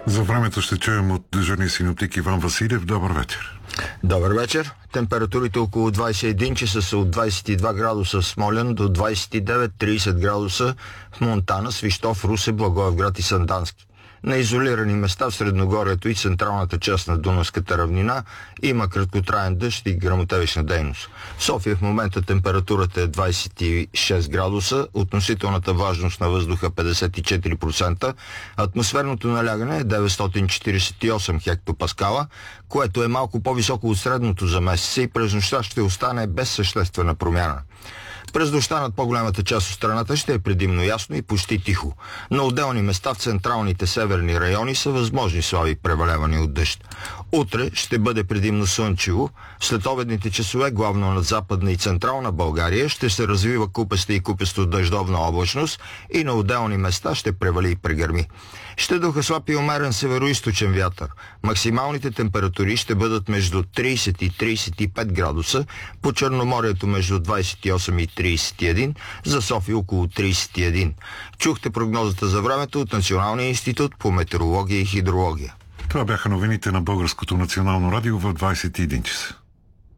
За времето ще чуем от дежурния синоптик Иван Василев. Добър вечер. Добър вечер. Температурите около 21 часа са от 22 градуса в Смолян до 29-30 градуса в Монтана, Свищов, Русе, Благоевград и Сандански. На изолирани места в Средногорието и централната част на Дунавската равнина има краткотраен дъжд и гръмотевична дейност. В София в момента температурата е 26 градуса, относителната влажност на въздуха 54%, атмосферното налягане е 948 хектопаскала, което е малко по-високо от средното за месеца и през нощта ще остане без съществена промяна. През нощта над по-голямата част от страната ще е предимно ясно и почти тихо. На отделни места в централните северни райони са възможни слаби превалявания от дъжд. Утре ще бъде предимно слънчево. След обедните часове, главно над западна и централна България, ще се развива купеста и купесто дъждовна облачност и на отделни места ще превали и прегърми. Ще духа слаб и умерен североизточен вятър. Максималните температури ще бъдат между 30 и 35 градуса, по Черноморието между 28 и 31, за София около 31. Чухте прогнозата за времето от Националния институт по метеорология и хидрология. Това бяха новините на Българското национално радио в 21 часа.